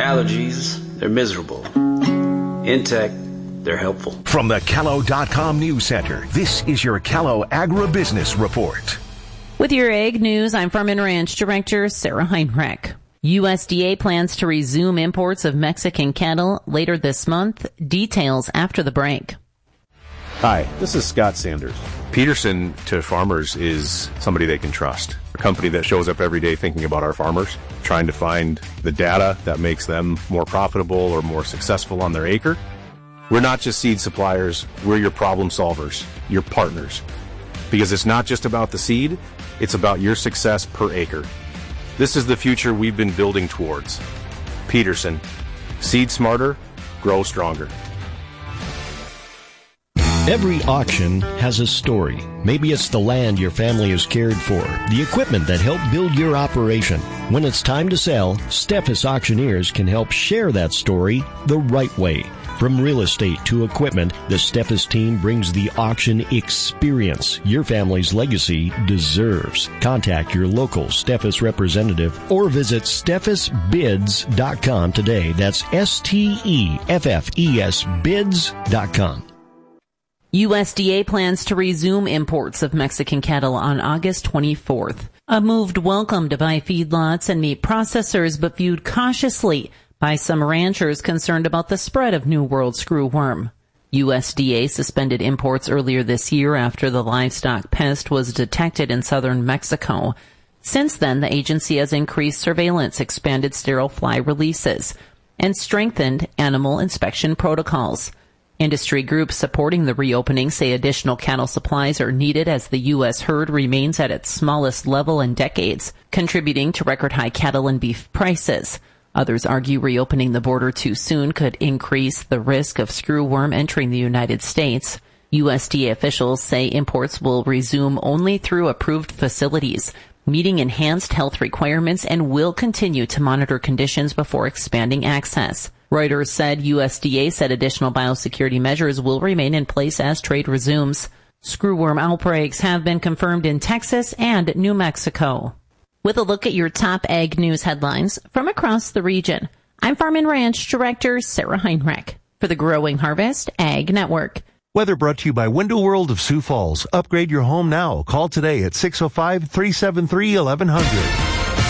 allergies, they're miserable. Intech, they're helpful. From the Callow.com News Center, this is your Callow Agribusiness Report. With your ag news, I'm Farm and Ranch Director Sarah Heinrich. USDA plans to resume imports of Mexican cattle later this month. Details after the break. Hi, this is Scott Sanders. Peterson to farmers is somebody they can trust. A company that shows up every day thinking about our farmers, trying to find the data that makes them more profitable or more successful on their acre. We're not just seed suppliers, we're your problem solvers, your partners. Because it's not just about the seed, it's about your success per acre. This is the future we've been building towards. Peterson, seed smarter, grow stronger. Every auction has a story. Maybe it's the land your family has cared for, the equipment that helped build your operation. When it's time to sell, Steffes Auctioneers can help share that story the right way. From real estate to equipment, the Steffes team brings the auction experience your family's legacy deserves. Contact your local Steffes representative or visit steffesbids.com today. That's STEFFES bids.com. USDA plans to resume imports of Mexican cattle on August 24th. A move welcomed by feedlots and meat processors, but viewed cautiously by some ranchers concerned about the spread of New World screwworm. USDA suspended imports earlier this year after the livestock pest was detected in southern Mexico. Since then, the agency has increased surveillance, expanded sterile fly releases, and strengthened animal inspection protocols. Industry groups supporting the reopening say additional cattle supplies are needed as the U.S. herd remains at its smallest level in decades, contributing to record high cattle and beef prices. Others argue reopening the border too soon could increase the risk of screwworm entering the United States. USDA officials say imports will resume only through approved facilities, meeting enhanced health requirements, and will continue to monitor conditions before expanding access. Reuters said USDA said additional biosecurity measures will remain in place as trade resumes. Screwworm outbreaks have been confirmed in Texas and New Mexico. With a look at your top ag news headlines from across the region, I'm Farm and Ranch Director Sarah Heinrich for the Growing Harvest Ag Network. Weather brought to you by Window World of Sioux Falls. Upgrade your home now. Call today at 605-373-1100.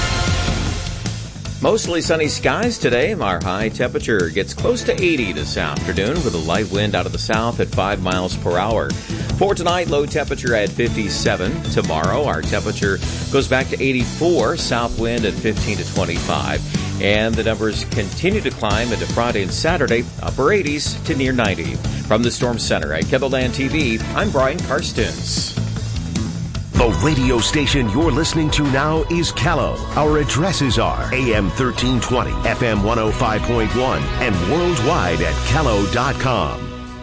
Mostly sunny skies today. Our high temperature gets close to 80 this afternoon with a light wind out of the south at 5 miles per hour. For tonight, low temperature at 57. Tomorrow, our temperature goes back to 84, south wind at 15 to 25. And the numbers continue to climb into Friday and Saturday, upper 80s to near 90. From the Storm Center at KENDLELAND TV, I'm Brian Karstens. The radio station you're listening to now is Callow. Our addresses are AM 1320, FM 105.1, and worldwide at Callow.com.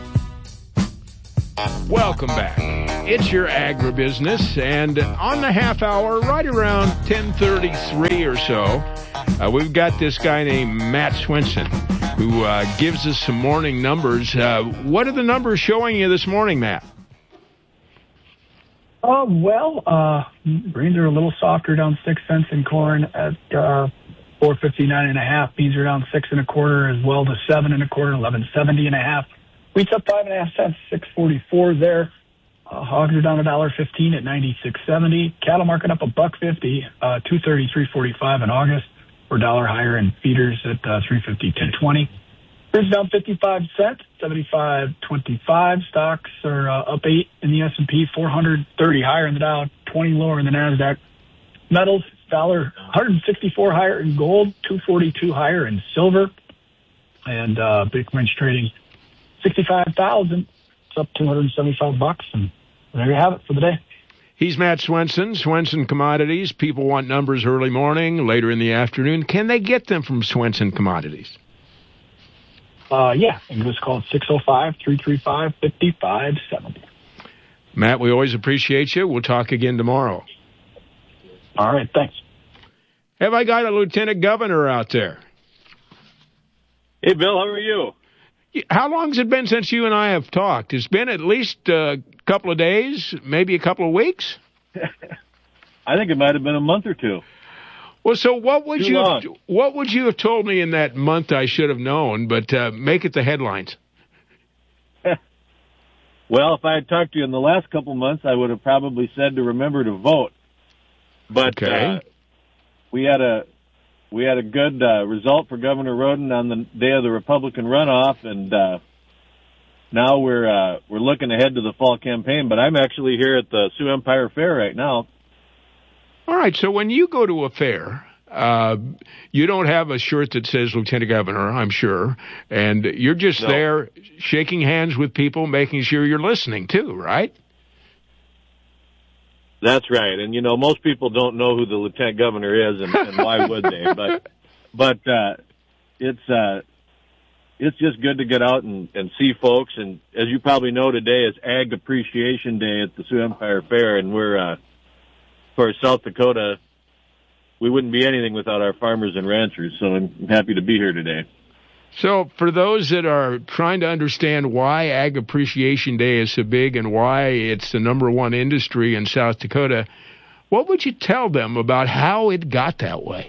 Welcome back. It's your agribusiness, and on the half hour, right around 10:33 or so, we've got this guy named Matt Swenson who gives us some morning numbers. What are the numbers showing you this morning, Matt? Grains are a little softer, down 6 cents in corn at 459.5. Beans are down 6 1/4 as well to 7 1/4, 1170.5. Wheat's up 5.5 cents, 644 there. Hogs are down $1.15 at 96.70. Cattle market up $1.50, 233.45 in August. We're $1 higher in feeders at 350.1020. Crude's down 55 cents, 75.25. Stocks are up 8 in the S&P, 430 higher in the Dow, 20 lower in the NASDAQ. Metals, dollar 164 higher in gold, 242 higher in silver. And Bitcoin's trading 65,000. It's up $275, and there you have it for the day. He's Matt Swenson, Swenson Commodities. People want numbers early morning, later in the afternoon. Can they get them from Swenson Commodities? Yeah, and just call it 605-335-5570. Matt, we always appreciate you. We'll talk again tomorrow. All right, thanks. Have I got a lieutenant governor out there? Hey, Bill, how are you? How long has it been since you and I have talked? It's been at least a couple of days, maybe a couple of weeks? I think it might have been a month or two. Well, so what would Too you have told me in that month I should have known? But make it the headlines. Well, if I had talked to you in the last couple months, I would have probably said to remember to vote. But Okay. we had a good result for Governor Roden on the day of the Republican runoff, and now we're looking ahead to the fall campaign. But I'm actually here at the Sioux Empire Fair right now. All right, so when you go to a fair, you don't have a shirt that says Lieutenant Governor, I'm sure, and you're just No. there shaking hands with people, making sure you're listening too, right? That's right, and most people don't know who the Lieutenant Governor is, and why would they? But it's just good to get out and see folks. And as you probably know, today is Ag Appreciation Day at the Sioux Empire Fair, and we're for South Dakota, we wouldn't be anything without our farmers and ranchers. So I'm happy to be here today. So for those that are trying to understand why Ag Appreciation Day is so big and why it's the number one industry in South Dakota, what would you tell them about how it got that way?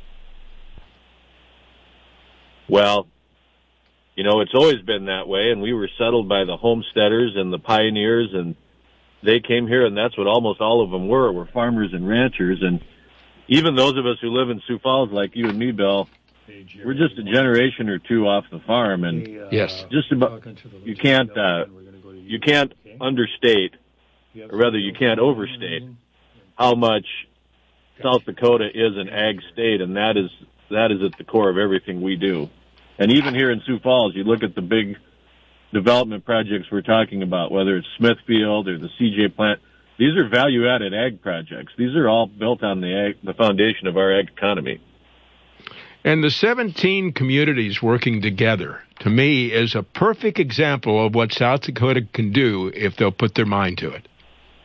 Well, it's always been that way, and we were settled by the homesteaders and the pioneers, and they came here, and that's what almost all of them were farmers and ranchers. And even those of us who live in Sioux Falls, like you and me, Bill, we're just a generation or two off the farm, and Yes. just about you can't understate, or rather you can't overstate how much South Dakota is an ag state, and that is at the core of everything we do. And even here in Sioux Falls, you look at the big development projects we're talking about, whether it's Smithfield or the CJ plant. These are value-added ag projects. These are all built on the foundation of our ag economy. And the 17 communities working together, to me, is a perfect example of what South Dakota can do if they'll put their mind to it.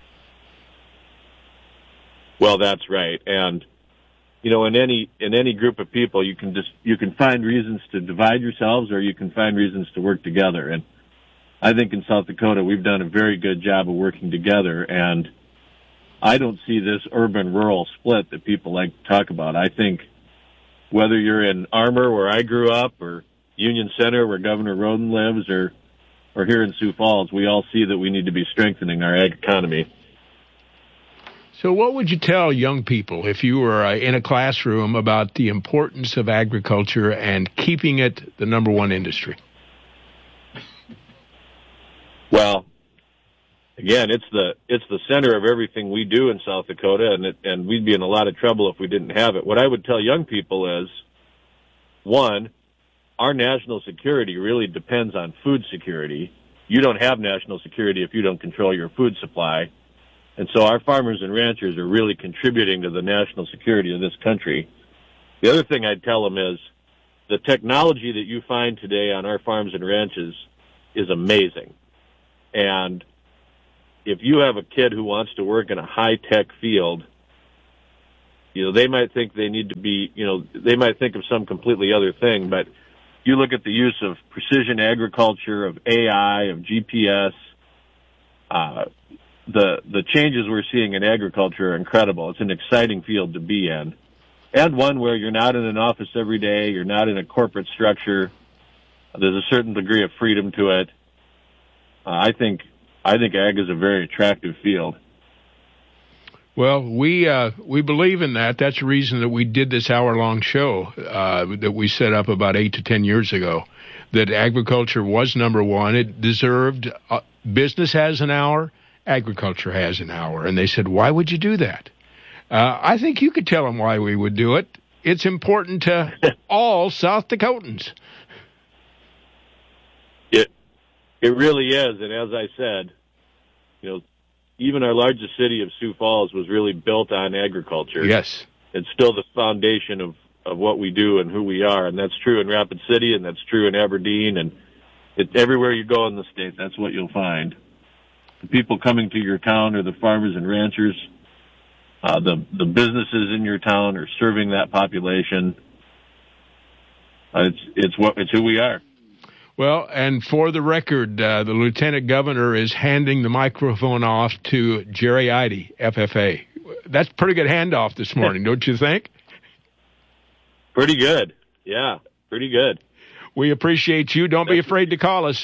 Well, that's right. And, in any group of people, you can find reasons to divide yourselves, or you can find reasons to work together. And I think in South Dakota, we've done a very good job of working together. And I don't see this urban-rural split that people like to talk about. I think whether you're in Armour, where I grew up, or Union Center, where Governor Roden lives, or here in Sioux Falls, we all see that we need to be strengthening our ag economy. So what would you tell young people if you were in a classroom about the importance of agriculture and keeping it the number one industry? Well, again, it's the center of everything we do in South Dakota, and we'd be in a lot of trouble if we didn't have it. What I would tell young people is, one, our national security really depends on food security. You don't have national security if you don't control your food supply. And so our farmers and ranchers are really contributing to the national security of this country. The other thing I'd tell them is the technology that you find today on our farms and ranches is amazing. And if you have a kid who wants to work in a high-tech field, they might think they need to be, they might think of some completely other thing, but you look at the use of precision agriculture, of AI, of GPS, the changes we're seeing in agriculture are incredible. It's an exciting field to be in, and one where you're not in an office every day, you're not in a corporate structure. There's a certain degree of freedom to it. I think ag is a very attractive field. Well, we believe in that. That's the reason that we did this hour-long show that we set up about 8 to 10 years ago, that agriculture was number one. It deserved, business has an hour, agriculture has an hour. And they said, why would you do that? I think you could tell them why we would do it. It's important to all South Dakotans. It really is, and as I said, even our largest city of Sioux Falls was really built on agriculture. Yes. It's still the foundation of what we do and who we are, and that's true in Rapid City, and that's true in Aberdeen, and everywhere you go in the state, that's what you'll find. The people coming to your town are the farmers and ranchers. The businesses in your town are serving that population. It's who we are. Well, and for the record, the Lieutenant Governor is handing the microphone off to Jerry Eide, FFA. That's a pretty good handoff this morning, don't you think? Pretty good. Yeah, pretty good. We appreciate you. Don't be afraid to call us.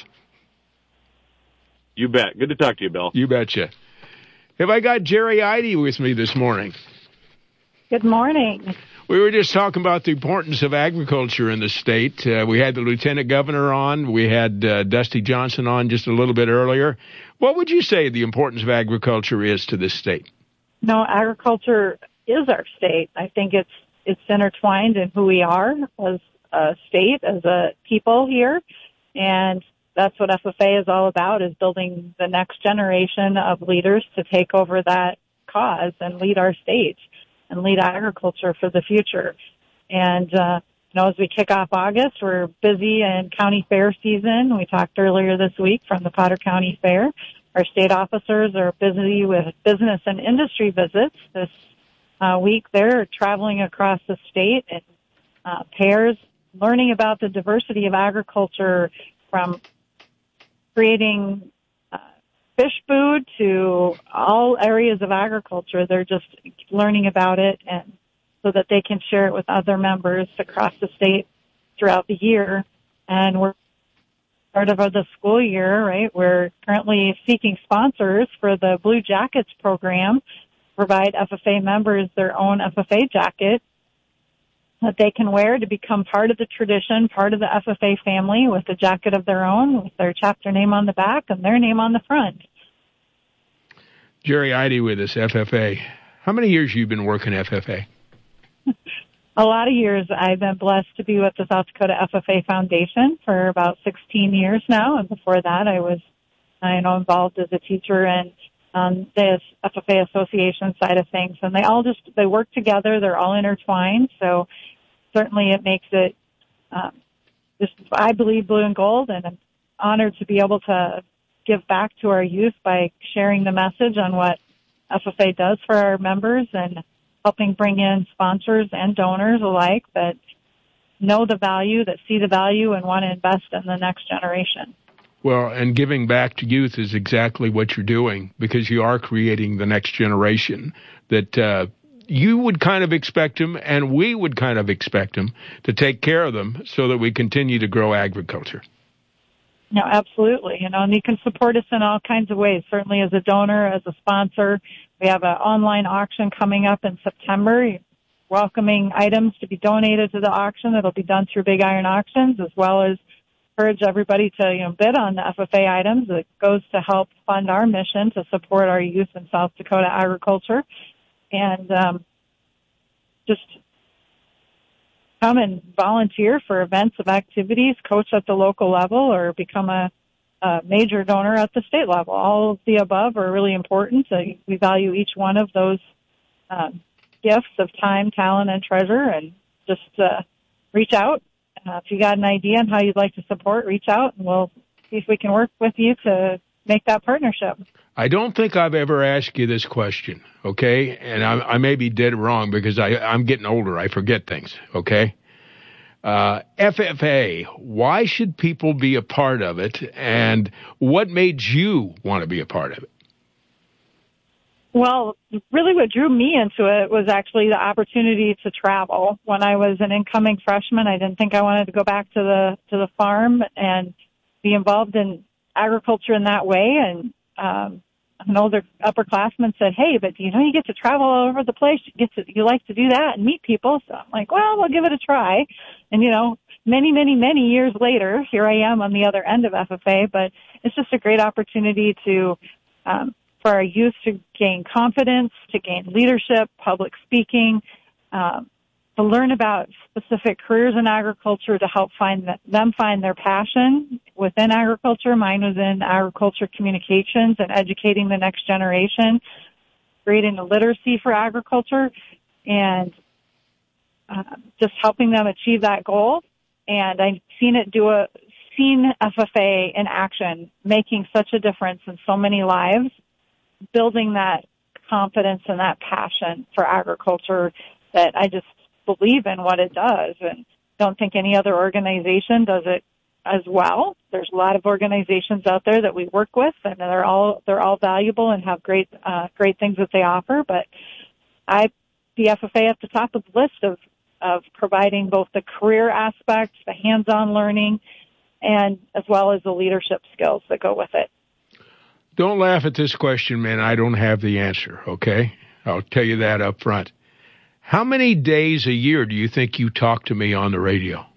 You bet. Good to talk to you, Bill. You betcha. Have I got Jerry Eide with me this morning? Good morning. We were just talking about the importance of agriculture in the state. We had the Lieutenant Governor on. We had Dusty Johnson on just a little bit earlier. What would you say the importance of agriculture is to this state? No, agriculture is our state. I think it's intertwined in who we are as a state, as a people here. And that's what FFA is all about, is building the next generation of leaders to take over that cause and lead our state and lead agriculture for the future. And, as we kick off August, we're busy in county fair season. We talked earlier this week from the Potter County Fair. Our state officers are busy with business and industry visits. This week they're traveling across the state in pairs, learning about the diversity of agriculture, from creating fish food to all areas of agriculture. They're just learning about it, and so that they can share it with other members across the state throughout the year. And we're part of the school year, right? We're currently seeking sponsors for the Blue Jackets program, provide FFA members their own FFA jacket that they can wear to become part of the tradition, part of the FFA family, with a jacket of their own, with their chapter name on the back and their name on the front. Jerry Eide with us, FFA. How many years have you been working FFA? A lot of years. I've been blessed to be with the South Dakota FFA Foundation for about 16 years now, and before that I was involved as a teacher in the FFA Association side of things. And they work together. They're all intertwined, so certainly it makes it I believe blue and gold, and I'm honored to be able to give back to our youth by sharing the message on what FFA does for our members and helping bring in sponsors and donors alike that know the value, that see the value, and want to invest in the next generation. Well, and giving back to youth is exactly what you're doing, because you are creating the next generation that you would kind of expect them, and we would kind of expect them to take care of them so that we continue to grow agriculture. No, absolutely. And you can support us in all kinds of ways, certainly as a donor, as a sponsor. We have an online auction coming up in September, welcoming items to be donated to the auction. It'll be done through Big Iron Auctions, as well as encourage everybody to bid on the FFA items. It goes to help fund our mission to support our youth in South Dakota agriculture. And just come and volunteer for events of activities, coach at the local level, or become a major donor at the state level. All of the above are really important. So we value each one of those gifts of time, talent, and treasure. And just reach out. If you got an idea on how you'd like to support, reach out, and we'll see if we can work with you to make that partnership. I don't think I've ever asked you this question, okay? And I may be dead wrong, because I'm getting older. I forget things, okay? FFA, why should people be a part of it, and what made you want to be a part of it? Well, really what drew me into it was actually the opportunity to travel. When I was an incoming freshman, I didn't think I wanted to go back to the farm and be involved in agriculture in that way. And an older upperclassman said, "Hey, but you get to travel all over the place. You like to do that and meet people." So I'm like, "Well, we'll give it a try." And many, many, many years later, here I am on the other end of FFA. But it's just a great opportunity to for our youth to gain confidence, to gain leadership, public speaking, to learn about specific careers in agriculture, to help them find their passion within agriculture. Mine was in agriculture communications and educating the next generation, creating the literacy for agriculture, and just helping them achieve that goal. And I've seen FFA in action, making such a difference in so many lives, building that confidence and that passion for agriculture that I just believe in what it does, and don't think any other organization does it as well. There's a lot of organizations out there that we work with, and they're all valuable and have great things that they offer. But the FFA at the top of the list of of providing both the career aspect, the hands-on learning, and as well as the leadership skills that go with it. Don't laugh at this question, man. I don't have the answer, okay? I'll tell you that up front. How many days a year do you think you talk to me on the radio?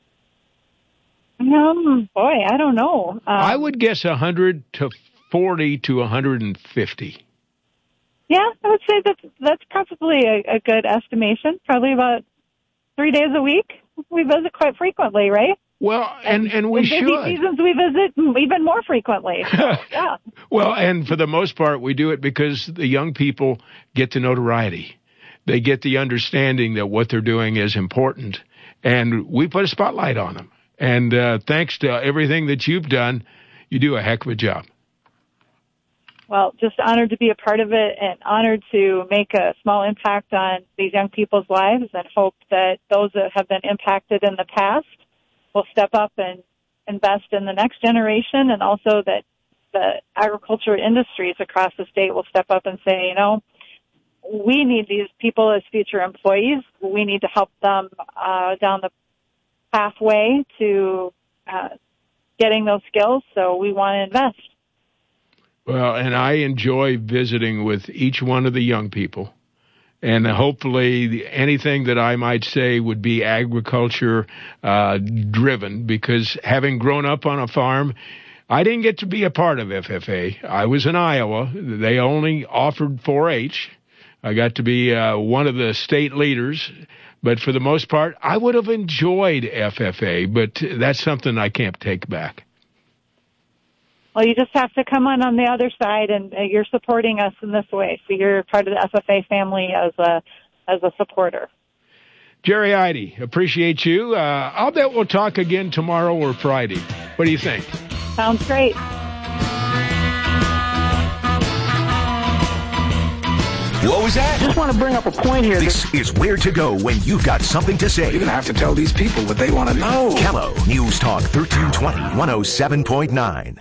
Boy, I don't know. I would guess 140 to 150. Yeah, I would say that's probably a good estimation. Probably about 3 days a week. We visit quite frequently, right? Well, and we should. In busy seasons, we visit even more frequently. So, yeah. Well, and for the most part, we do it because the young people get the notoriety. They get the understanding that what they're doing is important, and we put a spotlight on them. And thanks to everything that you've done, you do a heck of a job. Well, just honored to be a part of it and honored to make a small impact on these young people's lives, and hope that those that have been impacted in the past will step up and invest in the next generation, and also that the agriculture industries across the state will step up and say, you know, we need these people as future employees. We need to help them down the pathway to getting those skills, so we want to invest. Well, and I enjoy visiting with each one of the young people. And hopefully anything that I might say would be agriculture driven, because having grown up on a farm, I didn't get to be a part of FFA. I was in Iowa. They only offered 4-H. I got to be one of the state leaders. But for the most part, I would have enjoyed FFA, but that's something I can't take back. Well, you just have to come on the other side, and you're supporting us in this way. So you're part of the FFA family as a supporter. Jerry Eide, appreciate you. I'll bet we'll talk again tomorrow or Friday. What do you think? Sounds great. What was that? Just want to bring up a point here. This is where to go when you've got something to say. You're going to have to tell these people what they want to know. Kello News Talk 1320, 107.9.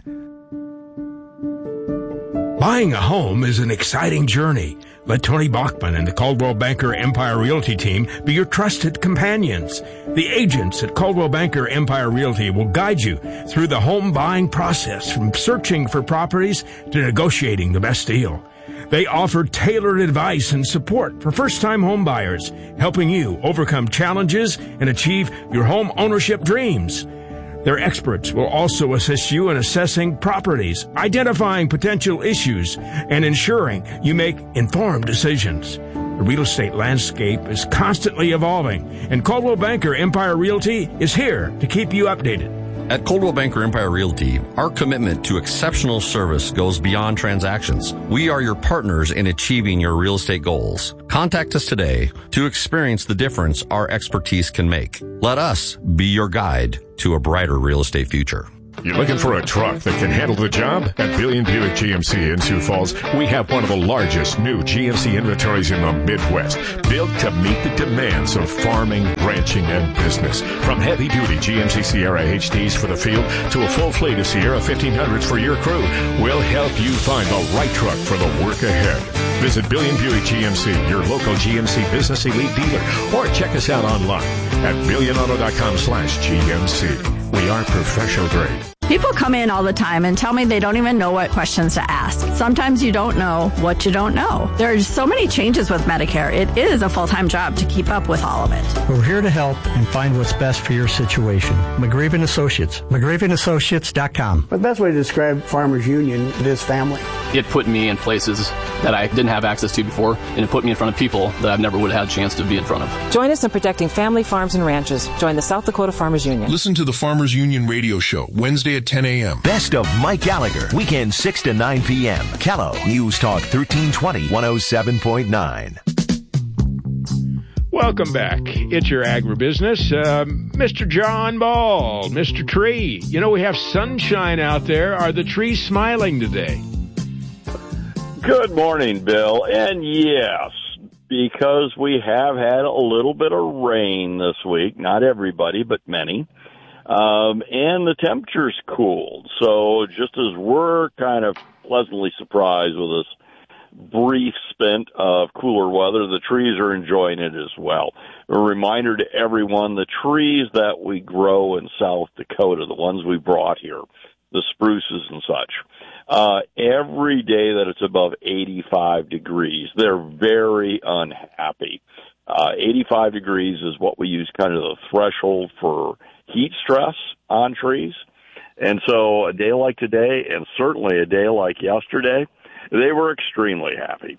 Buying a home is an exciting journey. Let Tony Bachman and the Coldwell Banker Empire Realty team be your trusted companions. The agents at Coldwell Banker Empire Realty will guide you through the home buying process, from searching for properties to negotiating the best deal. They offer tailored advice and support for first-time home buyers, helping you overcome challenges and achieve your home ownership dreams. Their experts will also assist you in assessing properties, identifying potential issues, and ensuring you make informed decisions. The real estate landscape is constantly evolving, and Coldwell Banker Empire Realty is here to keep you updated. At Coldwell Banker Empire Realty, our commitment to exceptional service goes beyond transactions. We are your partners in achieving your real estate goals. Contact us today to experience the difference our expertise can make. Let us be your guide to a brighter real estate future. You're looking for a truck that can handle the job? At Billion Buick GMC in Sioux Falls, we have one of the largest new GMC inventories in the Midwest, built to meet the demands of farming, ranching, and business. From heavy-duty GMC Sierra HDs for the field to a full fleet of Sierra 1500s for your crew, we'll help you find the right truck for the work ahead. Visit Billion Buick GMC, your local GMC Business Elite dealer, or check us out online at billionauto.com/GMC. We are professional grade. People come in all the time and tell me they don't even know what questions to ask. Sometimes you don't know what you don't know. There are so many changes with Medicare. It is a full-time job to keep up with all of it. We're here to help and find what's best for your situation. McGraven Associates. McGravenAssociates.com. The best way to describe Farmers Union is family. It put me in places that I didn't have access to before, and it put me in front of people that I never would have had a chance to be in front of. Join us in protecting family farms and ranches. Join the South Dakota Farmers Union. Listen to the Farmers Union radio show, Wednesday at 10 a.m. Best of Mike Gallagher, weekend 6 to 9 p.m. Kello News Talk 1320, 107.9. Welcome back. It's your agribusiness. Mr. John Ball, Mr. Tree. You know, we have sunshine out there. Are the trees smiling today? Good morning, Bill. And yes, because we have had a little bit of rain this week. Not everybody, but many. And the temperature's cooled. So just as we're kind of pleasantly surprised with this brief stint of cooler weather, the trees are enjoying it as well. A reminder to everyone, the trees that we grow in South Dakota, the ones we brought here, the spruces and such, every day that it's above 85 degrees, they're very unhappy. 85 degrees is what we use kind of the threshold for heat stress on trees. And so a day like today, and certainly a day like yesterday, they were extremely happy.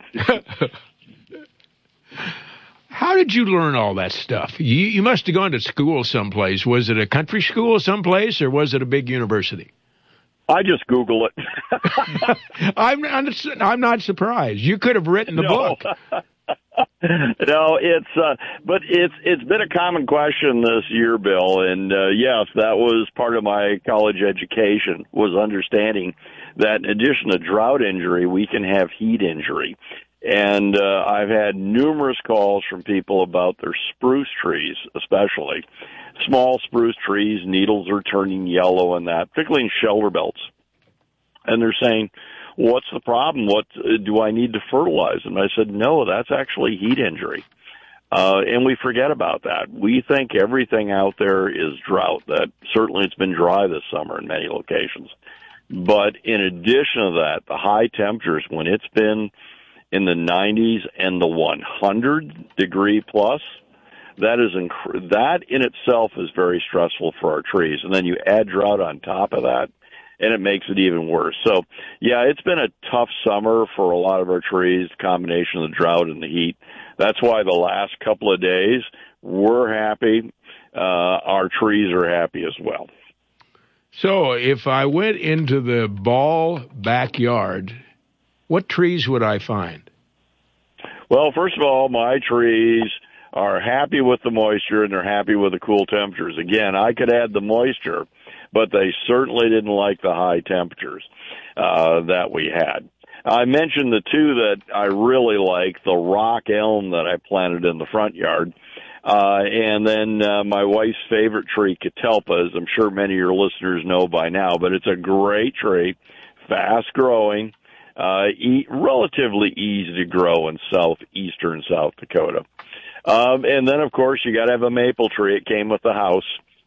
How did you learn all that stuff? You must have gone to school someplace. Was it a country school someplace, or was it a big university? I just Google it. I'm not surprised. You could have written the book. No, but it's been a common question this year, Bill, and yes, that was part of my college education, was understanding that in addition to drought injury, we can have heat injury. And I've had numerous calls from people about their spruce trees, especially small spruce trees. Needles are turning yellow and that, particularly in shelter belts. And they're saying, what's the problem? What do I need to fertilize? And I said, no, that's actually heat injury. And we forget about that. We think everything out there is drought. That certainly it's been dry this summer in many locations. But in addition to that, the high temperatures, when it's been in the 90s and the 100 degree plus, that in itself is very stressful for our trees. And then you add drought on top of that, and it makes it even worse. So, yeah, it's been a tough summer for a lot of our trees, combination of the drought and the heat. That's why the last couple of days, we're happy. Our trees are happy as well. So if I went into the Ball backyard, what trees would I find? Well, first of all, my trees are happy with the moisture, and they're happy with the cool temperatures. Again, I could add the moisture, but they certainly didn't like the high temperatures that we had. I mentioned the two that I really like, the rock elm that I planted in the front yard, and then my wife's favorite tree, catalpa, as I'm sure many of your listeners know by now, but it's a great tree, fast-growing, relatively easy to grow in southeastern South Dakota. And then, of course, you got to have a maple tree. It came with the house.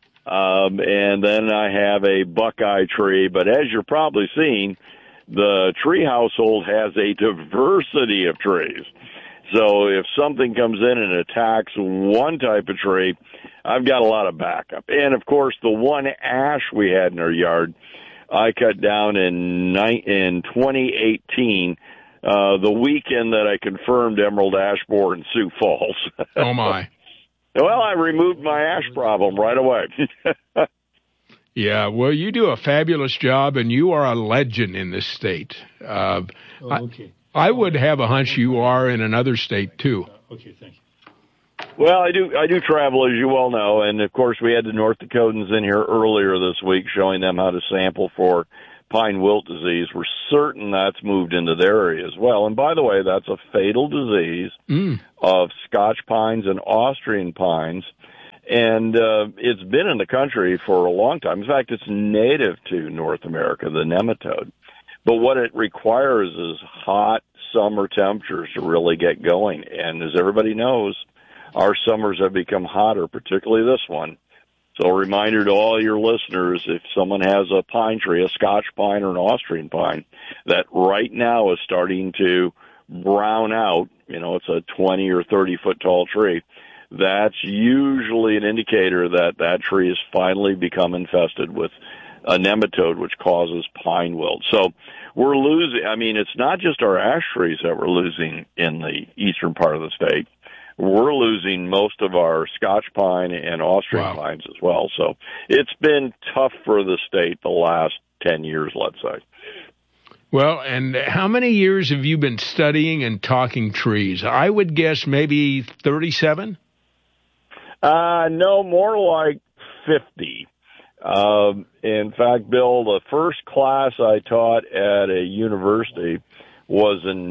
And then I have a buckeye tree. But as you're probably seeing, the tree household has a diversity of trees. So if something comes in and attacks one type of tree, I've got a lot of backup. And, of course, the one ash we had in our yard, I cut down in 2018, the weekend that I confirmed emerald ash borer in Sioux Falls. Oh, my. Well, I removed my ash problem right away. Yeah, well, you do a fabulous job, and you are a legend in this state. Okay. I would have a hunch you are in another state, too. Okay, thank you. Well, I do travel, as you well know, and, of course, we had the North Dakotans in here earlier this week showing them how to sample for pine wilt disease. We're certain that's moved into their area as well. And, by the way, that's a fatal disease of Scotch pines and Austrian pines, and it's been in the country for a long time. In fact, it's native to North America, the nematode. But what it requires is hot summer temperatures to really get going. And as everybody knows, our summers have become hotter, particularly this one. So a reminder to all your listeners, if someone has a pine tree, a Scotch pine or an Austrian pine, that right now is starting to brown out, it's a 20 or 30 foot tall tree, that's usually an indicator that that tree has finally become infested with a nematode, which causes pine wilt. So we're losing, it's not just our ash trees that we're losing in the eastern part of the state. We're losing most of our Scotch pine and Austrian pines as well. So it's been tough for the state the last 10 years, let's say. Well, and how many years have you been studying and talking trees? I would guess maybe 37? No, more like 50. In fact, Bill, the first class I taught at a university was in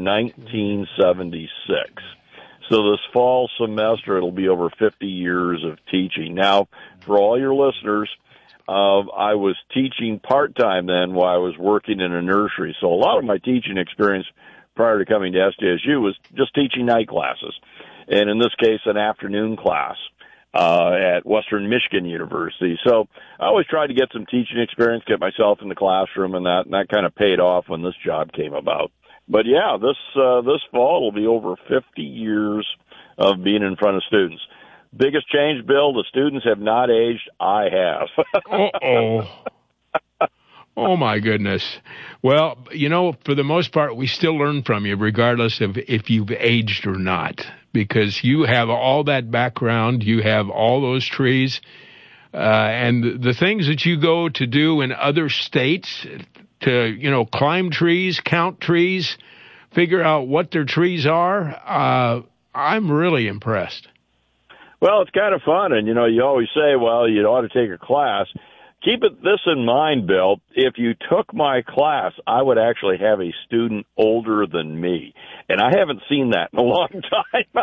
1976. So this fall semester, it'll be over 50 years of teaching. Now, for all your listeners, I was teaching part-time then while I was working in a nursery. So a lot of my teaching experience prior to coming to SDSU was just teaching night classes. And in this case, an afternoon class at Western Michigan University. So I always tried to get some teaching experience, get myself in the classroom, and that kind of paid off when this job came about. But yeah, this fall will be over 50 years of being in front of students. Biggest change, Bill, the students have not aged. I have. Uh-oh. Oh, my goodness. Well, for the most part, we still learn from you, regardless of if you've aged or not, because you have all that background, you have all those trees, and the things that you go to do in other states to, climb trees, count trees, figure out what their trees are, I'm really impressed. Well, it's kind of fun, and, you always say, well, you ought to take a class. Keep this in mind, Bill. If you took my class, I would actually have a student older than me, and I haven't seen that in a long time.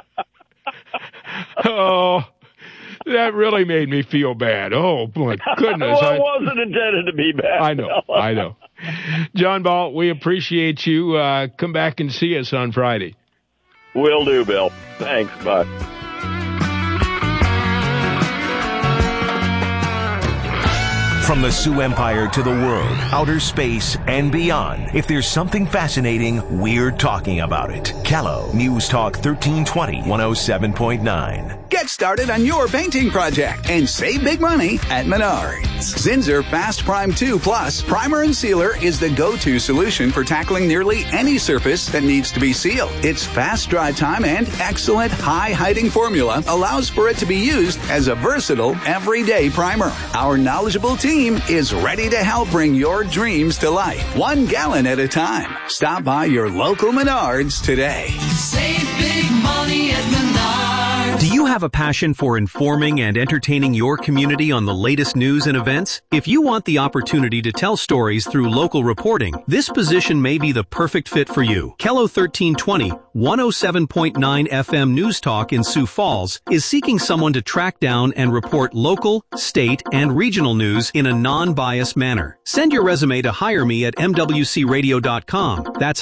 Oh, that really made me feel bad. Oh, my goodness. Well, it wasn't intended to be bad. I know. John Ball, we appreciate you. Come back and see us on Friday. Will do, Bill. Thanks. Bye. From the Sioux Empire to the world, outer space, and beyond, if there's something fascinating, we're talking about it. Callow News Talk 1320, 107.9. Get started on your painting project and save big money at Menards. Zinsser Fast Prime 2 Plus Primer and Sealer is the go-to solution for tackling nearly any surface that needs to be sealed. Its fast dry time and excellent high-hiding formula allows for it to be used as a versatile, everyday primer. Our knowledgeable team is ready to help bring your dreams to life, 1 gallon at a time. Stop by your local Menards today. Save big money at Menards. Do you have a passion for informing and entertaining your community on the latest news and events? If you want the opportunity to tell stories through local reporting, this position may be the perfect fit for you. Kello 1320, 107.9 FM News Talk in Sioux Falls is seeking someone to track down and report local, state, and regional news in a non-biased manner. Send your resume to hireme@mwcradio.com. That's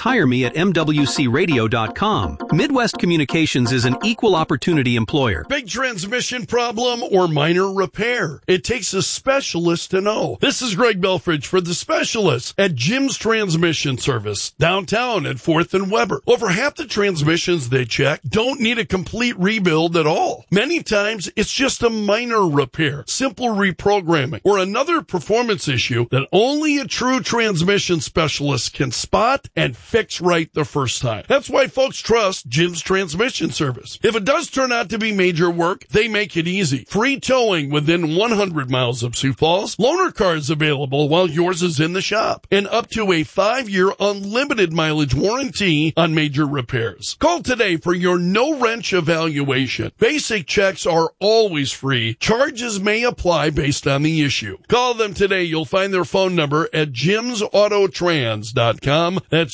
hireme@mwcradio.com. Midwest Communications is an equal opportunity employer. Big transmission problem or minor repair. It takes a specialist to know. This is Greg Belfridge for the specialists at Jim's Transmission Service, downtown at 4th and Weber. Over half the transmissions they check don't need a complete rebuild at all. Many times it's just a minor repair, simple reprogramming, or another performance issue that only a true transmission specialist can spot and fix right the first time. That's why folks trust Jim's Transmission Service. If it does turn out to be major work, they make it easy. Free towing within 100 miles of Sioux Falls. Loaner cars available while yours is in the shop. And up to a 5-year unlimited mileage warranty on major repairs. Call today for your no-wrench evaluation. Basic checks are always free. Charges may apply based on the issue. Call them today. You'll find their phone number at jimsautotrans.com. That's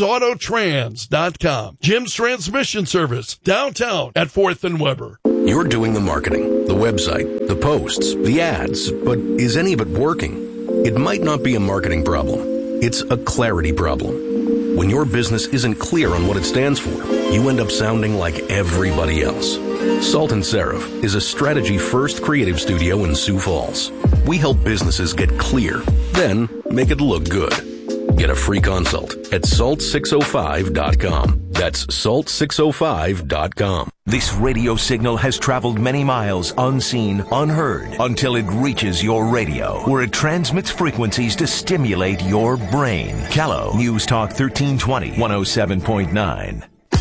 jimsautotrans.com. Jim's Transmission Service, downtown at 4th and Weber. You're doing the marketing, the website, the posts, the ads, but is any of it working? It might not be a marketing problem. It's a clarity problem. When your business isn't clear on what it stands for, you end up sounding like everybody else. Salt and Seraph is a strategy-first creative studio in Sioux Falls. We help businesses get clear, then make it look good. Get a free consult at salt605.com. That's salt605.com. This radio signal has traveled many miles unseen, unheard, until it reaches your radio, where it transmits frequencies to stimulate your brain. Callow News Talk 1320, 107.9.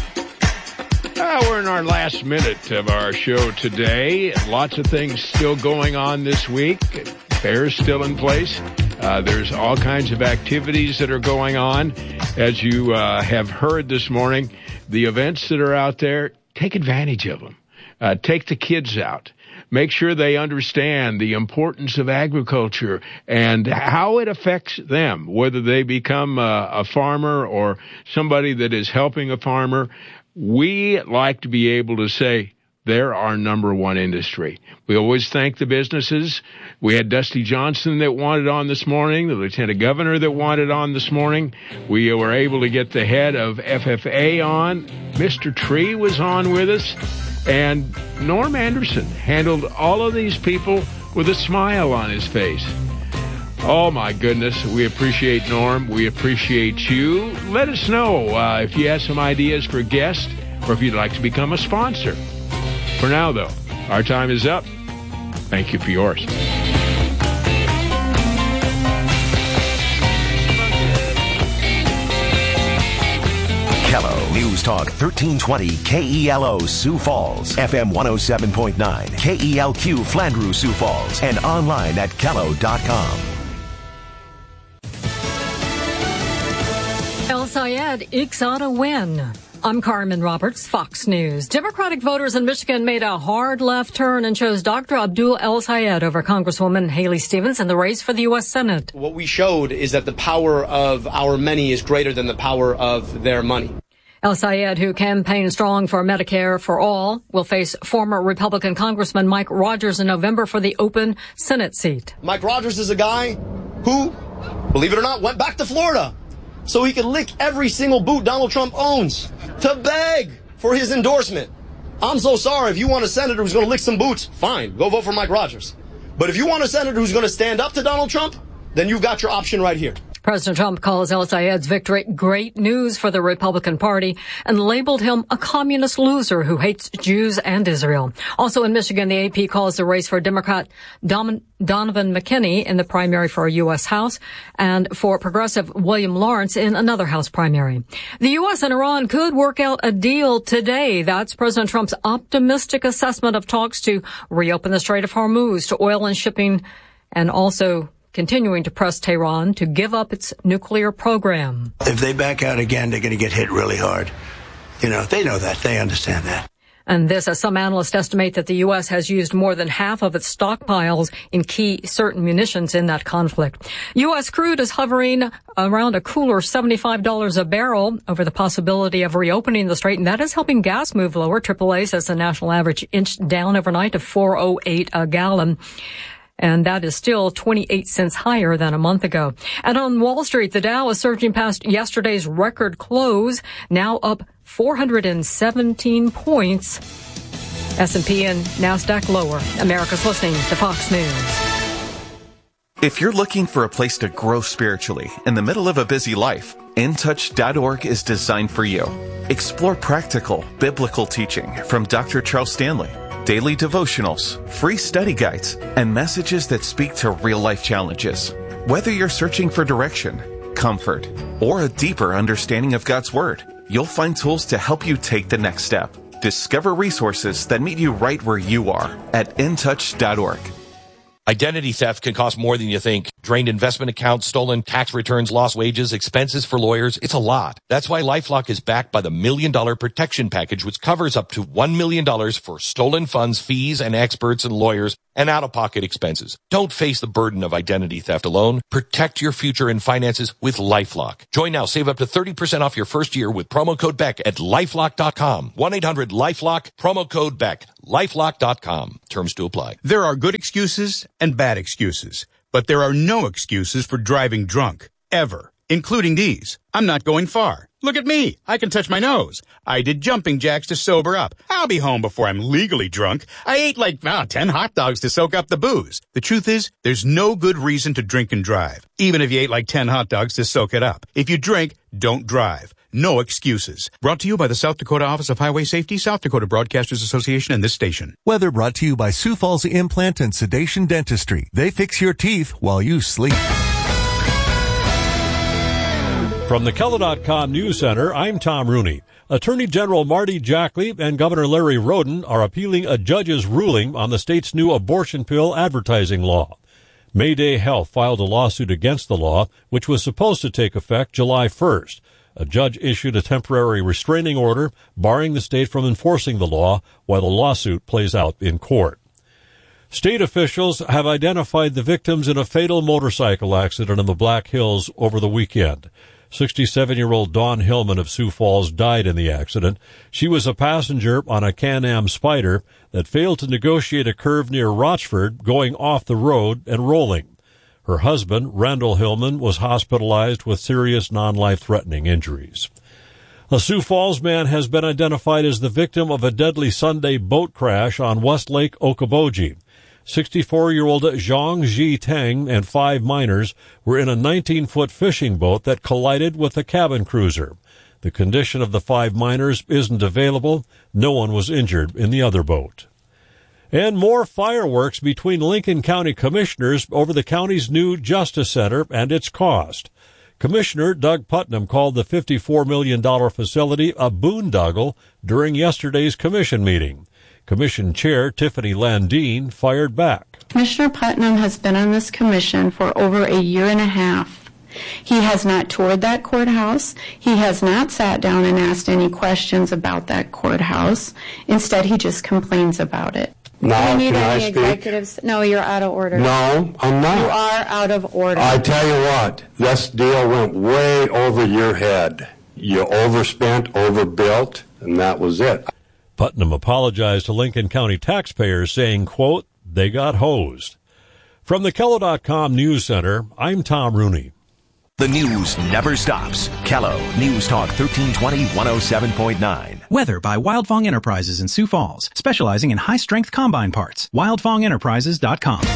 We're in our last minute of our show today. Lots of things still going on this week. Fair's still in place. There's all kinds of activities that are going on. As you have heard this morning, the events that are out there, take advantage of them. Take the kids out. Make sure they understand the importance of agriculture and how it affects them, whether they become a farmer or somebody that is helping a farmer. We like to be able to say, they're our number one industry. We always thank the businesses. We had Dusty Johnson that wanted on this morning, the Lieutenant Governor that wanted on this morning. We were able to get the head of FFA on. Mr. Tree was on with us. And Norm Anderson handled all of these people with a smile on his face. Oh, my goodness. We appreciate Norm. We appreciate you. Let us know if you have some ideas for guests or if you'd like to become a sponsor. For now, though, our time is up. Thank you for yours. Kello News Talk 1320 KELO Sioux Falls, FM 107.9, KELQ Flandreau Sioux Falls, and online at Kello.com. El Sayed ekes out a win. I'm Carmen Roberts, Fox News. Democratic voters in Michigan made a hard left turn and chose Dr. Abdul El Sayed over Congresswoman Haley Stevens in the race for the U.S. Senate. What we showed is that the power of our many is greater than the power of their money. El Sayed, who campaigned strong for Medicare for all, will face former Republican Congressman Mike Rogers in November for the open Senate seat. Mike Rogers is a guy who, believe it or not, went back to Florida so he could lick every single boot Donald Trump owns to beg for his endorsement. I'm so sorry. If you want a senator who's going to lick some boots, fine, go vote for Mike Rogers. But if you want a senator who's going to stand up to Donald Trump, then you've got your option right here. President Trump calls El Sayed's victory great news for the Republican Party and labeled him a communist loser who hates Jews and Israel. Also in Michigan, the AP calls the race for Democrat Donovan McKinney in the primary for a U.S. House and for progressive William Lawrence in another House primary. The U.S. and Iran could work out a deal today. That's President Trump's optimistic assessment of talks to reopen the Strait of Hormuz to oil and shipping, and also continuing to press Tehran to give up its nuclear program. If they back out again, they're going to get hit really hard. You know, they know that. They understand that. And this, as some analysts estimate that the U.S. has used more than half of its stockpiles in key certain munitions in that conflict. U.S. crude is hovering around a cooler $75 a barrel over the possibility of reopening the strait, and that is helping gas move lower. AAA says the national average inched down overnight to $4.08 a gallon. And that is still 28 cents higher than a month ago. And on Wall Street, the Dow is surging past yesterday's record close, now up 417 points. S&P and NASDAQ lower. America's listening to Fox News. If you're looking for a place to grow spiritually in the middle of a busy life, InTouch.org is designed for you. Explore practical, biblical teaching from Dr. Charles Stanley, daily devotionals, free study guides, and messages that speak to real-life challenges. Whether you're searching for direction, comfort, or a deeper understanding of God's Word, you'll find tools to help you take the next step. Discover resources that meet you right where you are at InTouch.org. Identity theft can cost more than you think. Drained investment accounts, stolen tax returns, lost wages, expenses for lawyers. It's a lot. That's why LifeLock is backed by the $1 Million Protection Package, which covers up to $1 million for stolen funds, fees, and experts and lawyers, and out-of-pocket expenses. Don't face the burden of identity theft alone. Protect your future and finances with LifeLock. Join now. Save up to 30% off your first year with promo code BECK at LifeLock.com. 1-800-LifeLock, promo code BECK. LifeLock.com. Terms to apply. There are good excuses and bad excuses, but there are no excuses for driving drunk, ever, including these. I'm not going far. Look at me. I can touch my nose. I did jumping jacks to sober up. I'll be home before I'm legally drunk. I ate like 10 hot dogs to soak up the booze. The truth is, there's no good reason to drink and drive, even if you ate like 10 hot dogs to soak it up. If you drink, don't drive. No excuses. Brought to you by the South Dakota Office of Highway Safety, South Dakota Broadcasters Association, and this station. Weather brought to you by Sioux Falls Implant and Sedation Dentistry. They fix your teeth while you sleep. From the Kello.com News Center, I'm Tom Rooney. Attorney General Marty Jackley and Governor Larry Roden are appealing a judge's ruling on the state's new abortion pill advertising law. Mayday Health filed a lawsuit against the law, which was supposed to take effect July 1st. A judge issued a temporary restraining order barring the state from enforcing the law while the lawsuit plays out in court. State officials have identified the victims in a fatal motorcycle accident in the Black Hills over the weekend. 67-year-old Dawn Hillman of Sioux Falls died in the accident. She was a passenger on a Can-Am Spyder that failed to negotiate a curve near Rochford, going off the road and rolling. Her husband, Randall Hillman, was hospitalized with serious non-life-threatening injuries. A Sioux Falls man has been identified as the victim of a deadly Sunday boat crash on West Lake Okoboji. 64-year-old Zhang Ji Teng and 5 minors were in a 19-foot fishing boat that collided with a cabin cruiser. The condition of the 5 minors isn't available. No one was injured in the other boat. And more fireworks between Lincoln County commissioners over the county's new Justice Center and its cost. Commissioner Doug Putnam called the $54 million facility a boondoggle during yesterday's commission meeting. Commission Chair Tiffany Landine fired back. Commissioner Putnam has been on this commission for over a year and a half. He has not toured that courthouse. He has not sat down and asked any questions about that courthouse. Instead, he just complains about it. No, can I speak? Executives? No, you're out of order. No, I'm not. You are out of order. I tell you what, this deal went way over your head. You overspent, overbuilt, and that was it. Putnam apologized to Lincoln County taxpayers, saying, quote, they got hosed. From the Kello.com News Center, I'm Tom Rooney. The news never stops. Kello News Talk 1320 107.9. Weather by Wildfong Enterprises in Sioux Falls, specializing in high-strength combine parts. WildfongEnterprises.com.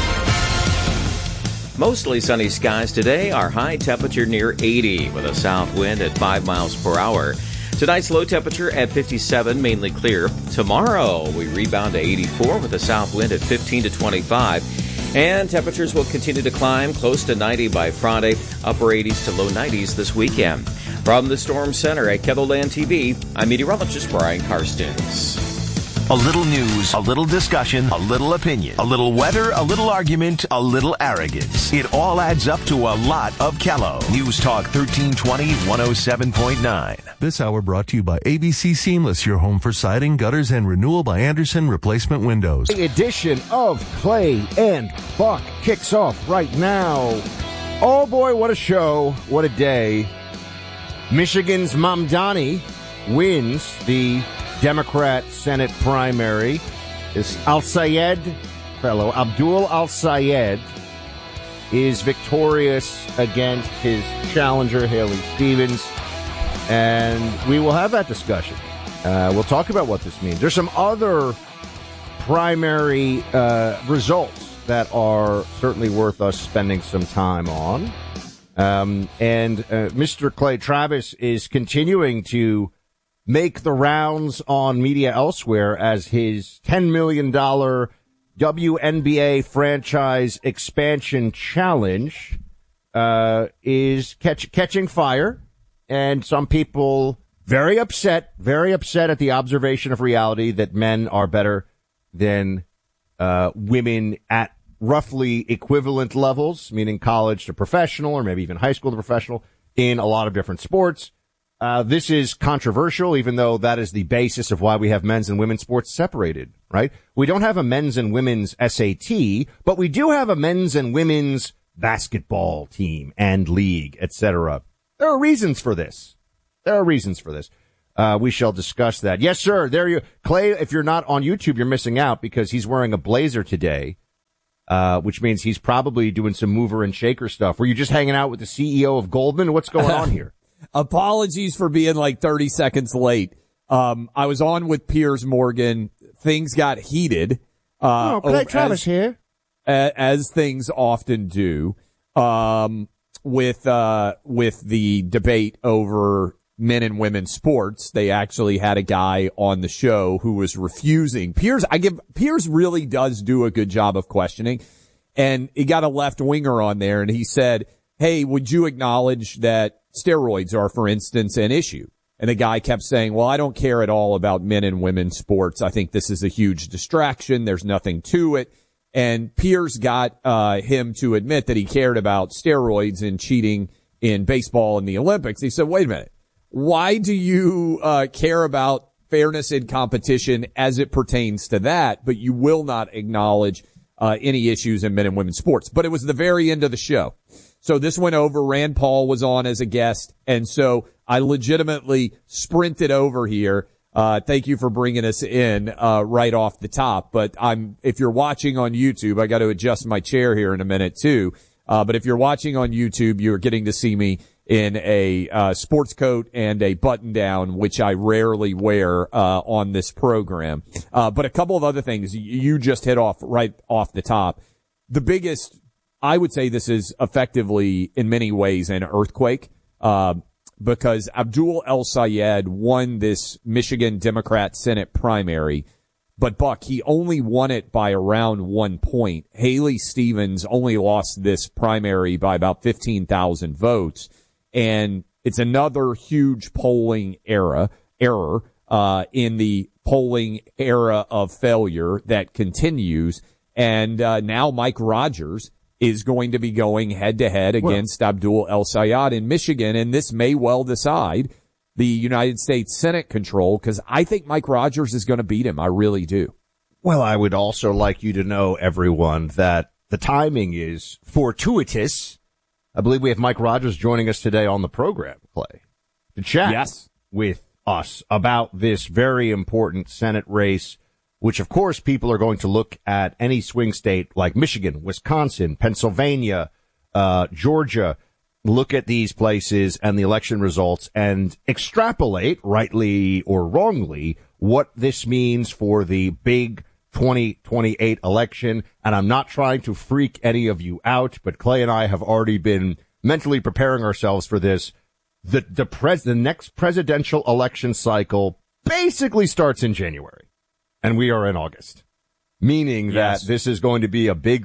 Mostly sunny skies today. Our high temperature near 80 with a south wind at 5 miles per hour. Tonight's low temperature at 57, mainly clear. Tomorrow, we rebound to 84 with a south wind at 15 to 25. And temperatures will continue to climb close to 90 by Friday, upper 80s to low 90s this weekend. From the Storm Center at KELOLAND TV, I'm meteorologist Brian Karstens. A little news, a little discussion, a little opinion, a little weather, a little argument, a little arrogance. It all adds up to a lot of Kello. News Talk 1320 107.9. This hour brought to you by ABC Seamless, your home for siding, gutters, and renewal by Anderson Replacement Windows. The edition of Clay and Buck kicks off right now. Oh boy, what a show. What a day. Michigan's Mamdani wins the Democrat Senate primary. This Al-Sayed fellow, Abdul Al-Sayed, is victorious against his challenger, Haley Stevens. And we will have that discussion. We'll talk about what this means. There's some other primary results that are certainly worth us spending some time on. And Mr. Clay Travis is continuing to make the rounds on media elsewhere as his $10 million WNBA franchise expansion challenge is catching fire. And some people very upset at the observation of reality that men are better than women at roughly equivalent levels, meaning college to professional or maybe even high school to professional in a lot of different sports. This is controversial, even though that is the basis of why we have men's and women's sports separated, right? We don't have a men's and women's SAT, but we do have a men's and women's basketball team and league, etc. There are reasons for this. We shall discuss that. Yes, sir. There you, Clay, if you're not on YouTube, you're missing out because he's wearing a blazer today, which means he's probably doing some mover and shaker stuff. Were you just hanging out with the CEO of Goldman? What's going on here? Apologies for being like 30 seconds late. I was on with Piers Morgan. Things got heated. Travis here. As things often do, with the debate over men and women's sports. They actually had a guy on the show who was refusing. Piers really does do a good job of questioning. And he got a left winger on there and he said, hey, would you acknowledge that steroids are, for instance, an issue? And the guy kept saying, well, I don't care at all about men and women's sports. I think this is a huge distraction. There's nothing to it. And Piers got him to admit that he cared about steroids and cheating in baseball and the Olympics. He said, wait a minute. Why do you care about fairness in competition as it pertains to that, but you will not acknowledge any issues in men and women's sports. But it was the very end of the show. So this went over. Rand Paul was on as a guest. And so I legitimately sprinted over here. Thank you for bringing us in, right off the top. But if you're watching on YouTube, I got to adjust my chair here in a minute too. But if you're watching on YouTube, you're getting to see me in a sports coat and a button down, which I rarely wear on this program. But a couple of other things you just hit off right off the top. The biggest, I would say this is effectively in many ways an earthquake, because Abdul El-Sayed won this Michigan Democrat Senate primary. But Buck, he only won it by around 1 point. Haley Stevens only lost this primary by about 15,000 votes. And it's another huge polling error in the polling era of failure that continues. And now Mike Rogers is going to be going head-to-head against Abdul El-Sayed in Michigan, and this may well decide the United States Senate control, because I think Mike Rogers is going to beat him. I really do. Well, I would also like you to know, everyone, that the timing is fortuitous. I believe we have Mike Rogers joining us today on the program, Clay, to chat with us about this very important Senate race, which, of course, people are going to look at any swing state like Michigan, Wisconsin, Pennsylvania, Georgia, look at these places and the election results and extrapolate, rightly or wrongly, what this means for the big 2028 election. And I'm not trying to freak any of you out, but Clay and I have already been mentally preparing ourselves for this. The next presidential election cycle basically starts in January, and we are in August. Meaning that this is going to be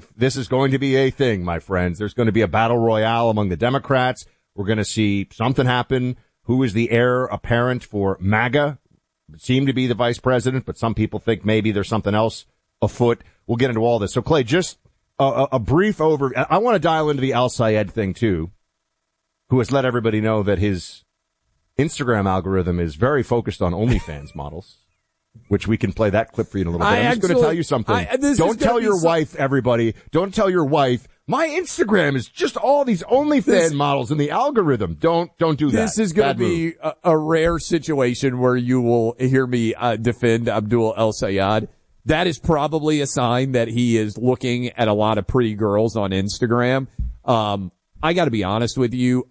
a thing, my friends. There's going to be a battle royale among the Democrats. We're going to see something happen. Who is the heir apparent for MAGA? It seemed to be the vice president, but some people think maybe there's something else afoot. We'll get into all this. So, Clay, just a brief overview. I want to dial into the El-Sayed thing, too, who has let everybody know that his Instagram algorithm is very focused on OnlyFans models. Which we can play that clip for you in a little bit. I'm just going to tell you something. Don't tell your wife, everybody. Don't tell your wife. My Instagram is just all these OnlyFans models in the algorithm. Don't do that. This is going to be a rare situation where you will hear me defend Abdul El-Sayed. That is probably a sign that he is looking at a lot of pretty girls on Instagram. I got to be honest with you.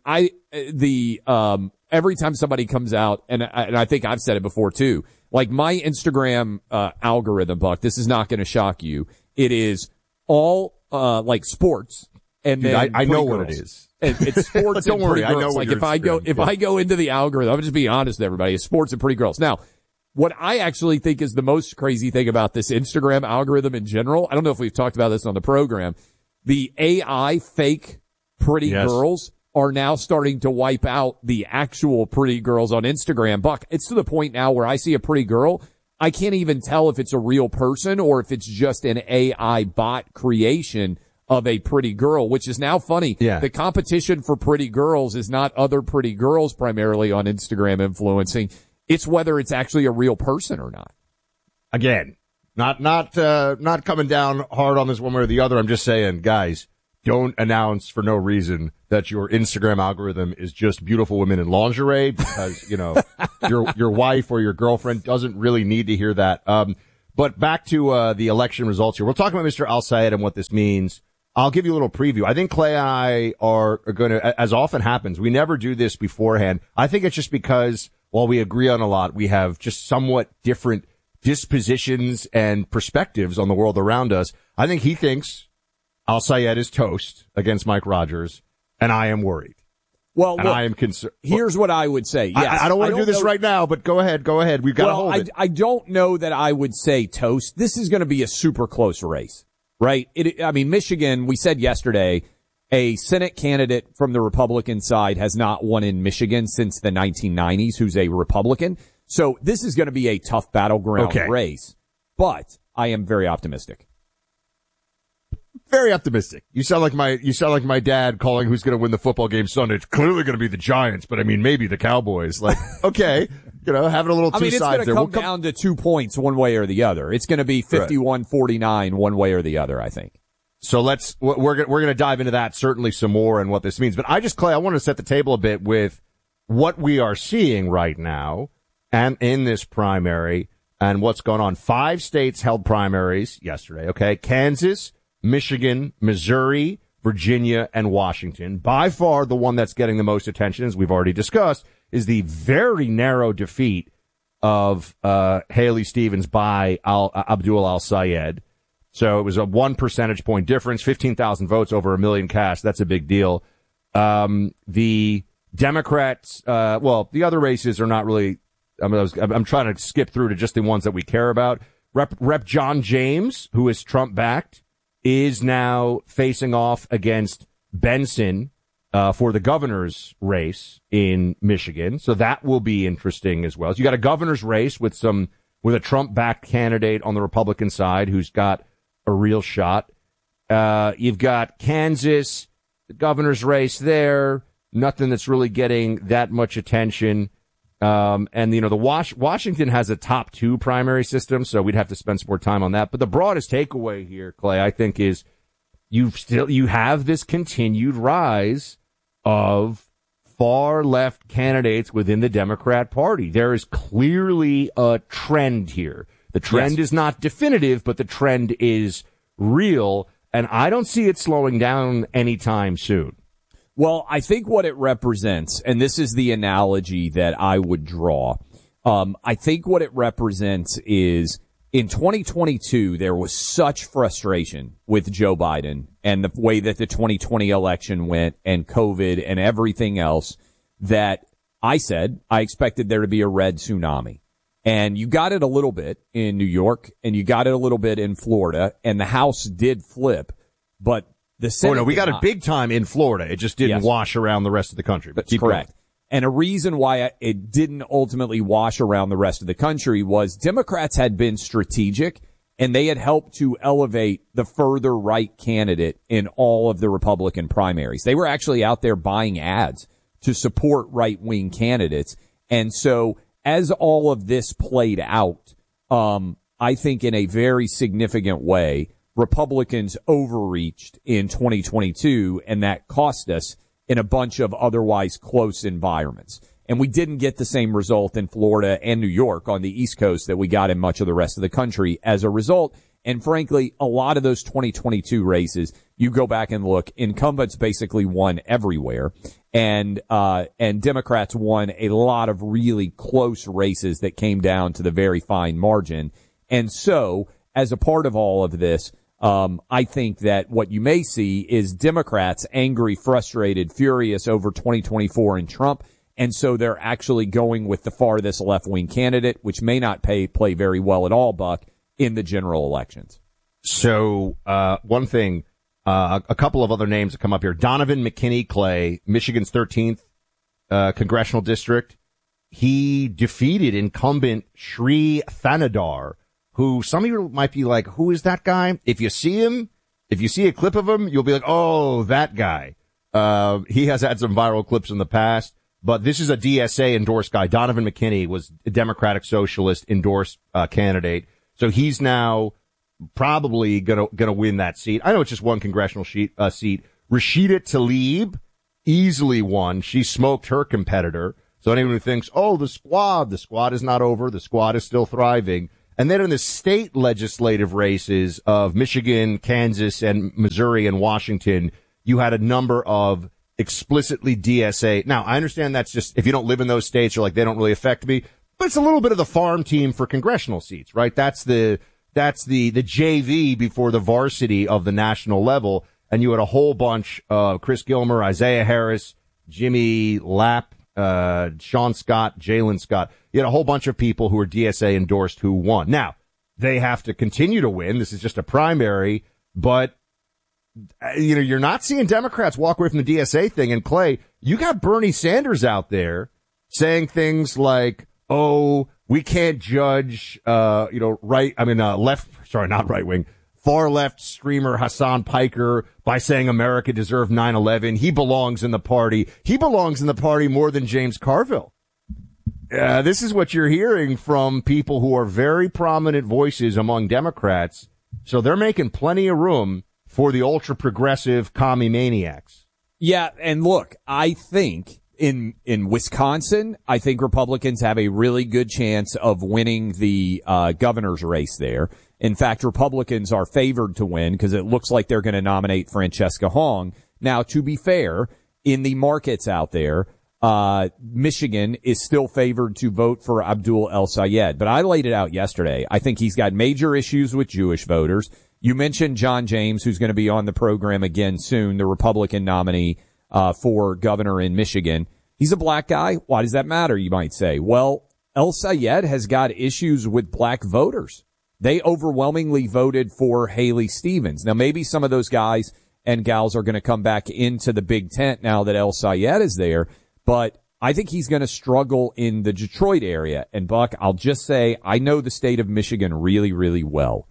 Every time somebody comes out, and I think I've said it before too, like my Instagram algorithm, Buck, this is not going to shock you. It is all like sports, and dude, then I know girls. what it is. It's sports. Don't and worry, pretty girls. I know what Like if I go into the algorithm, I'm just being honest with everybody. It's sports and pretty girls. Now, what I actually think is the most crazy thing about this Instagram algorithm in general, I don't know if we've talked about this on the program, the AI fake pretty girls are now starting to wipe out the actual pretty girls on Instagram. Buck, it's to the point now where I see a pretty girl, I can't even tell if it's a real person or if it's just an AI bot creation of a pretty girl, which is now funny. Yeah. The competition for pretty girls is not other pretty girls primarily on Instagram influencing. It's whether it's actually a real person or not. Again, not coming down hard on this one way or the other. I'm just saying, guys, don't announce for no reason that your Instagram algorithm is just beautiful women in lingerie, because, you know, your wife or your girlfriend doesn't really need to hear that. But back to the election results here. We're talking about Mr. El-Sayed and what this means. I'll give you a little preview. I think Clay and I are going to, as often happens, we never do this beforehand. I think it's just because while we agree on a lot, we have just somewhat different dispositions and perspectives on the world around us. I think he thinks El-Sayed is toast against Mike Rogers, and I am worried. Well, and look, I am concerned. Here's what I would say. Yes, I don't want to do this right now, but go ahead. We've got to hold it. I don't know that I would say toast. This is going to be a super close race, right? Michigan, we said yesterday, a Senate candidate from the Republican side has not won in Michigan since the 1990s who's a Republican. So this is going to be a tough battleground race, but I am very optimistic. Very optimistic. You sound like my dad calling who's going to win the football game Sunday. It's clearly going to be the Giants, but I mean, maybe the Cowboys. Like, okay, having a little two sides there. It's going to come down to 2 points one way or the other. It's going to be 51-49 one way or the other, I think. So we're going to dive into that certainly some more and what this means. But Clay, I want to set the table a bit with what we are seeing right now and in this primary and what's going on. 5 states held primaries yesterday, okay? Kansas, Michigan, Missouri, Virginia, and Washington. By far the one that's getting the most attention, as we've already discussed, is the very narrow defeat of Haley Stevens by Abdul Al-Sayed. So it was a 1 percentage point difference, 15,000 votes over 1 million cast. That's a big deal. The Democrats, the other races are not really, I'm trying to skip through to just the ones that we care about. Rep John James, who is Trump-backed, is now facing off against Benson for the governor's race in Michigan. So that will be interesting as well. So you got a governor's race with a Trump-backed candidate on the Republican side who's got a real shot. You've got Kansas, the governor's race there, nothing that's really getting that much attention. Washington has a top 2 primary system, so we'd have to spend some more time on that. But the broadest takeaway here, Clay, I think is you have this continued rise of far left candidates within the Democrat Party. There is clearly a trend here. The trend is not definitive, but the trend is real, and I don't see it slowing down anytime soon. Well, I think what it represents, and this is the analogy that I would draw, I think what it represents is in 2022, there was such frustration with Joe Biden and the way that the 2020 election went and COVID and everything else that I said I expected there to be a red tsunami. And you got it a little bit in New York and you got it a little bit in Florida, and the House did flip, but the Senate we got it big time in Florida. It just didn't wash around the rest of the country. But that's correct. Going. And a reason why it didn't ultimately wash around the rest of the country was Democrats had been strategic, and they had helped to elevate the further right candidate in all of the Republican primaries. They were actually out there buying ads to support right-wing candidates. And so as all of this played out, I think in a very significant way, Republicans overreached in 2022, and that cost us in a bunch of otherwise close environments. And we didn't get the same result in Florida and New York on the East Coast that we got in much of the rest of the country as a result. And frankly, a lot of those 2022 races, you go back and look, incumbents basically won everywhere. And Democrats won a lot of really close races that came down to the very fine margin. And so, as a part of all of this, I think that what you may see is Democrats angry, frustrated, furious over 2024 and Trump. And so they're actually going with the farthest left-wing candidate, which may not play very well at all, Buck, in the general elections. So, one thing, a couple of other names that come up here. Donovan McKinney Clay, Michigan's 13th, congressional district. He defeated incumbent Sri Thanadar, who some of you might be like, who is that guy? If you see a clip of him, you'll be like, oh, that guy. He has had some viral clips in the past, but this is a DSA endorsed guy. Donovan McKinney was a Democratic Socialist endorsed candidate. So he's now probably gonna win that seat. I know it's just one congressional seat. Rashida Tlaib easily won. She smoked her competitor. So anyone who thinks, oh, the squad is not over. The squad is still thriving. And then in the state legislative races of Michigan, Kansas, and Missouri and Washington, you had a number of explicitly DSA. Now, I understand that's just, if you don't live in those states, you're like, they don't really affect me. But it's a little bit of the farm team for congressional seats, right? That's the JV before the varsity of the national level. And you had a whole bunch of Chris Gilmer, Isaiah Harris, Jimmy Lapp, Sean Scott, Jalen Scott. You had a whole bunch of people who were DSA endorsed who won. Now, they have to continue to win. This is just a primary, but you're not seeing Democrats walk away from the DSA thing. And Clay, you got Bernie Sanders out there saying things like, oh, we can't judge, not right wing, far left streamer Hassan Piker by saying America deserved 9/11. He belongs in the party. He belongs in the party more than James Carville. This is what you're hearing from people who are very prominent voices among Democrats. So they're making plenty of room for the ultra-progressive commie maniacs. Yeah, and look, I think in Wisconsin, I think Republicans have a really good chance of winning the governor's race there. In fact, Republicans are favored to win because it looks like they're going to nominate Francesca Hong. Now, to be fair, in the markets out there, Michigan is still favored to vote for Abdul El-Sayed. But I laid it out yesterday. I think he's got major issues with Jewish voters. You mentioned John James, who's going to be on the program again soon, the Republican nominee for governor in Michigan. He's a black guy. Why does that matter, you might say? Well, El-Sayed has got issues with black voters. They overwhelmingly voted for Haley Stevens. Now, maybe some of those guys and gals are going to come back into the big tent now that El-Sayed is there. But I think he's going to struggle in the Detroit area. And, Buck, I'll just say I know the state of Michigan really, really well.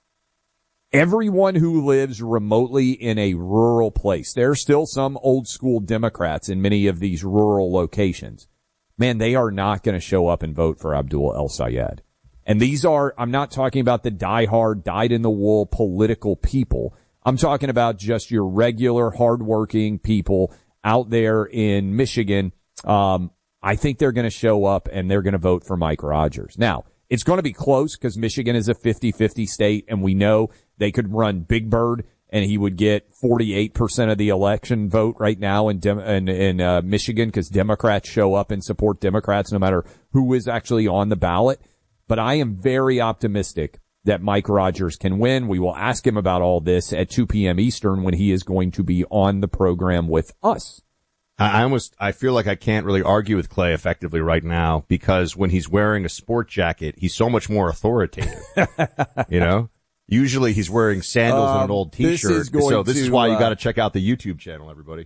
Everyone who lives remotely in a rural place, there are still some old-school Democrats in many of these rural locations. Man, they are not going to show up and vote for Abdul El-Sayed. And these are, I'm not talking about the diehard, dyed-in-the-wool political people. I'm talking about just your regular, hardworking people out there in Michigan. I think they're going to show up and they're going to vote for Mike Rogers. Now, it's going to be close because Michigan is a 50-50 state, and we know they could run Big Bird and he would get 48% of the election vote right now in Michigan because Democrats show up and support Democrats no matter who is actually on the ballot. But I am very optimistic that Mike Rogers can win. We will ask him about all this at 2 p.m. Eastern when he is going to be on the program with us. I feel like I can't really argue with Clay effectively right now because when he's wearing a sport jacket, he's so much more authoritative. You know? Usually he's wearing sandals and an old T-shirt. This is why you got to check out the YouTube channel, everybody.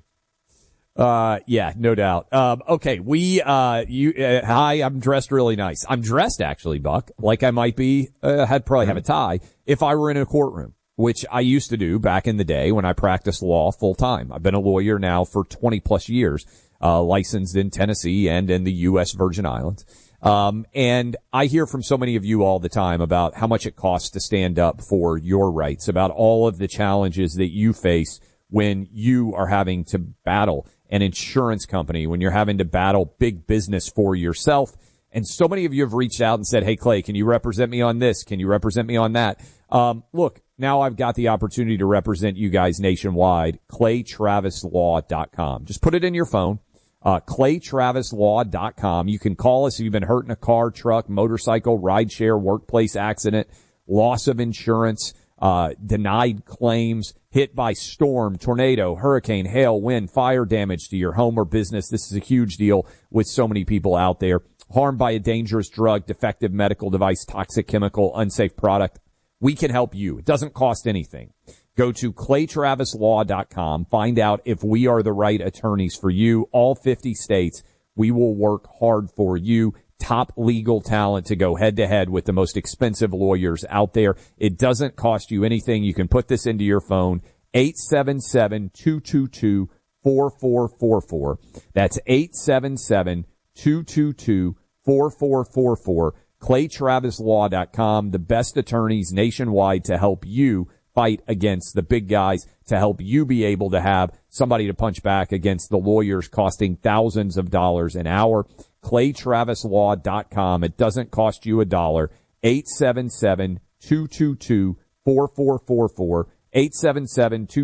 Yeah, no doubt. Okay, hi, I'm dressed really nice. I'm dressed actually, Buck, like I might be, I'd probably have a tie if I were in a courtroom, which I used to do back in the day when I practiced law full time. I've been a lawyer now for 20 plus years, licensed in Tennessee and in the U.S. Virgin Islands. And I hear from so many of you all the time about how much it costs to stand up for your rights, about all of the challenges that you face when you are having to battle an insurance company, when you're having to battle big business for yourself. And so many of you have reached out and said, hey, Clay, can you represent me on this? Can you represent me on that? Look, now I've got the opportunity to represent you guys nationwide. ClayTravisLaw.com. Just put it in your phone. ClayTravisLaw.com. You can call us if you've been hurt in a car, truck, motorcycle, rideshare, workplace accident, loss of insurance, denied claims, hit by storm, tornado, hurricane, hail, wind, fire damage to your home or business. This is a huge deal with so many people out there. Harmed by a dangerous drug, defective medical device, toxic chemical, unsafe product. We can help you. It doesn't cost anything. Go to ClayTravisLaw.com. Find out if we are the right attorneys for you. All 50 states, we will work hard for you. Top legal talent to go head to head with the most expensive lawyers out there. It doesn't cost you anything. You can put this into your phone. 877-222-4444. That's 877-222-4444. ClayTravisLaw.com. The best attorneys nationwide to help you fight against the big guys, to help you be able to have somebody to punch back against the lawyers costing thousands of dollars an hour. ClayTravisLaw.com. It doesn't cost you $1. 877-222-4444. 877-222-4444.